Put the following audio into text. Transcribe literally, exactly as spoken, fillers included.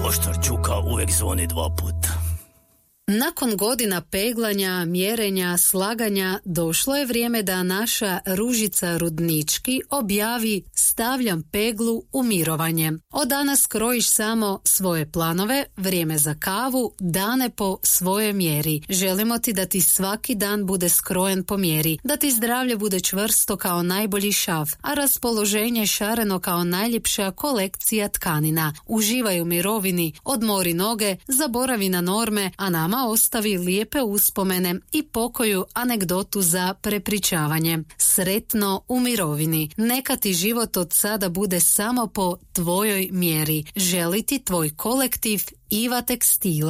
Poštar Čuka uvijek zvoni dva puta. Nakon godina peglanja, mjerenja, slaganja, došlo je vrijeme da naša Ružica Rudnički objavi stavljam peglu u mirovanje. Od danas krojiš samo svoje planove, vrijeme za kavu, dane po svojoj mjeri. Želimo ti da ti svaki dan bude skrojen po mjeri, da ti zdravlje bude čvrsto kao najbolji šav, a raspoloženje šareno kao najljepša kolekcija tkanina. Uživaj u mirovini, odmori noge, zaboravi na norme, a nama ostavi lijepe uspomene i pokoju anegdotu za prepričavanje. Sretno u mirovini. Neka ti život od sada bude samo po tvojoj mjeri. Želi ti tvoj kolektiv Iva Tekstila.